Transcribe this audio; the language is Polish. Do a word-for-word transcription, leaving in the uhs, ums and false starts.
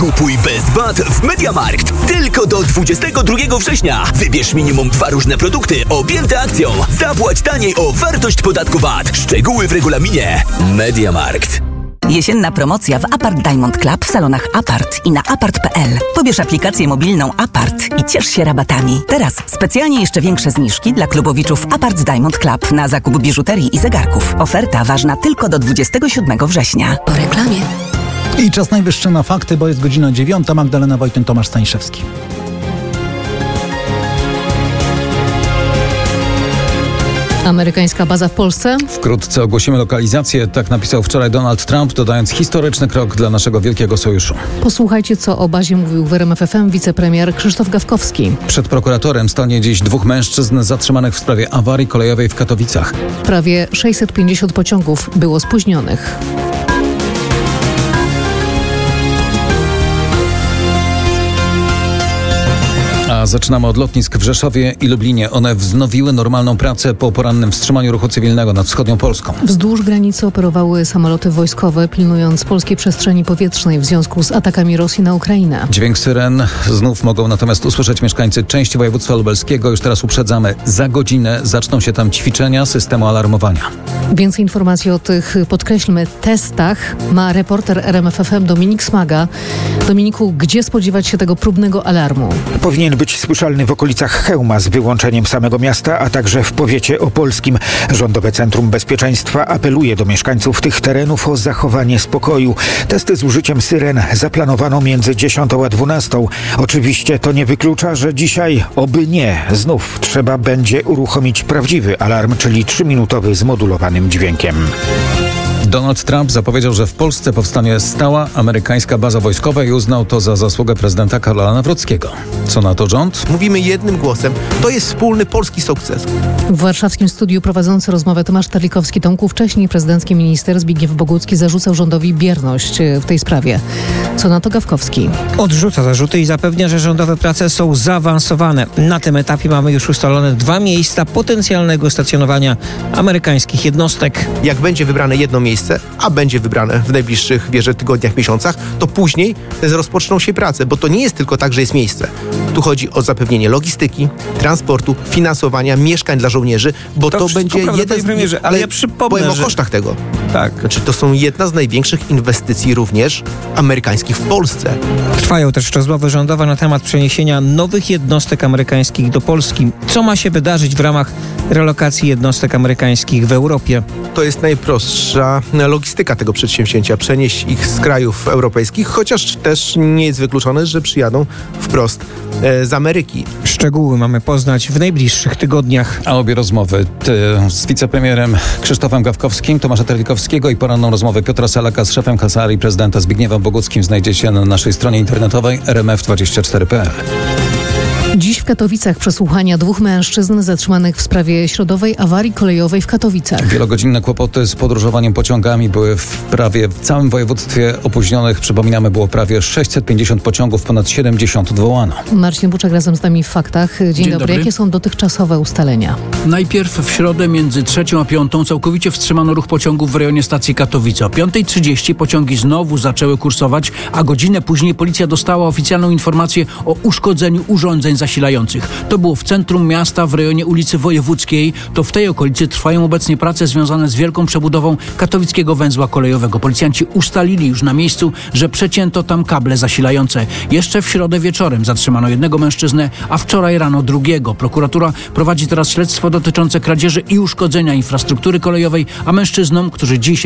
Kupuj bez V A T w MediaMarkt. Tylko do dwudziestego drugiego września. Wybierz minimum dwa różne produkty objęte akcją. Zapłać taniej o wartość podatku V A T. Szczegóły w regulaminie. MediaMarkt. Jesienna promocja w Apart Diamond Club w salonach Apart i na apart kropka p l. Pobierz aplikację mobilną Apart i ciesz się rabatami. Teraz specjalnie jeszcze większe zniżki dla klubowiczów Apart Diamond Club na zakup biżuterii i zegarków. Oferta ważna tylko do dwudziestego siódmego września. Po reklamie. I czas najwyższy na fakty, bo jest godzina dziewiąta. Magdalena Wojtyn, Tomasz Staniszewski. Amerykańska baza w Polsce? Wkrótce ogłosimy lokalizację, tak napisał wczoraj Donald Trump, dodając historyczny krok dla naszego wielkiego sojuszu. Posłuchajcie, co o bazie mówił w R M F F M wicepremier Krzysztof Gawkowski. Przed prokuratorem stanie dziś dwóch mężczyzn zatrzymanych w sprawie awarii kolejowej w Katowicach. Prawie sześćset pięćdziesiąt pociągów było spóźnionych. A zaczynamy od lotnisk w Rzeszowie i Lublinie. One wznowiły normalną pracę po porannym wstrzymaniu ruchu cywilnego nad wschodnią Polską. Wzdłuż granicy operowały samoloty wojskowe, pilnując polskiej przestrzeni powietrznej w związku z atakami Rosji na Ukrainę. Dźwięk syren znów mogą natomiast usłyszeć mieszkańcy części województwa lubelskiego. Już teraz uprzedzamy, za godzinę zaczną się tam ćwiczenia systemu alarmowania. Więcej informacji o tych, podkreślmy, testach ma reporter R M F F M Dominik Smaga. Dominiku, gdzie spodziewać się tego próbnego alarmu? Powinien być słyszalny w okolicach Chełma z wyłączeniem samego miasta, a także w powiecie opolskim. Rządowe Centrum Bezpieczeństwa apeluje do mieszkańców tych terenów o zachowanie spokoju. Testy z użyciem syren zaplanowano między dziesiątą a dwunastą. Oczywiście to nie wyklucza, że dzisiaj, oby nie, znów trzeba będzie uruchomić prawdziwy alarm, czyli trzyminutowy z modulowanym dźwiękiem. Donald Trump zapowiedział, że w Polsce powstanie stała amerykańska baza wojskowa i uznał to za zasługę prezydenta Karola Nawrockiego. Co na to rząd? Mówimy jednym głosem. To jest wspólny polski sukces. W warszawskim studiu prowadzący rozmowę Tomasz Terlikowski-Tomku, wcześniej prezydencki minister Zbigniew Bogucki zarzucał rządowi bierność w tej sprawie. Co na to Gawkowski? Odrzuca zarzuty i zapewnia, że rządowe prace są zaawansowane. Na tym etapie mamy już ustalone dwa miejsca potencjalnego stacjonowania amerykańskich jednostek. Jak będzie wybrane jedno miejsce, a będzie wybrane w najbliższych, wierzę, tygodniach, miesiącach, to później rozpoczną się prace, bo to nie jest tylko tak, że jest miejsce. Tu chodzi o zapewnienie logistyki, transportu, finansowania, mieszkań dla żołnierzy, bo to, to będzie prawda, jeden z... premierze, ale ja przypomnę, powiem że... o kosztach tego. Tak. Znaczy, to są jedna z największych inwestycji również amerykańskich w Polsce. Trwają też rozmowy rządowe na temat przeniesienia nowych jednostek amerykańskich do Polski. Co ma się wydarzyć w ramach relokacji jednostek amerykańskich w Europie? To jest najprostsza logistyka tego przedsięwzięcia. Przenieść ich z krajów europejskich, chociaż też nie jest wykluczone, że przyjadą wprost e, z Ameryki. Szczegóły mamy poznać w najbliższych tygodniach. A obie rozmowy ty, z wicepremierem Krzysztofem Gawkowskim, Tomasza Terlikowskiego i poranną rozmowę Piotra Salaka z szefem Kancelarii Prezydenta Zbigniewem Boguckim znajdziecie na naszej stronie internetowej r m f dwadzieścia cztery kropka p l. Dziś w Katowicach przesłuchania dwóch mężczyzn zatrzymanych w sprawie środowej awarii kolejowej w Katowicach. Wielogodzinne kłopoty z podróżowaniem pociągami były w prawie w całym województwie opóźnionych. Przypominamy, było prawie sześćset pięćdziesiąt pociągów, ponad siedemdziesiąt odwołano. Marcin Buczek razem z nami w Faktach. Dzień, Dzień dobry. dobry. Jakie są dotychczasowe ustalenia? Najpierw w środę między trzecią a piątą całkowicie wstrzymano ruch pociągów w rejonie stacji Katowice. O piątej trzydzieści pociągi znowu zaczęły kursować, a godzinę później policja dostała oficjalną informację o uszkodzeniu urządzeń zasilających. To było w centrum miasta, w rejonie ulicy Wojewódzkiej. To w tej okolicy trwają obecnie prace związane z wielką przebudową katowickiego węzła kolejowego. Policjanci ustalili już na miejscu, że przecięto tam kable zasilające. Jeszcze w środę wieczorem zatrzymano jednego mężczyznę, a wczoraj rano drugiego. Prokuratura prowadzi teraz śledztwo dotyczące kradzieży i uszkodzenia infrastruktury kolejowej, a mężczyznom, którzy dziś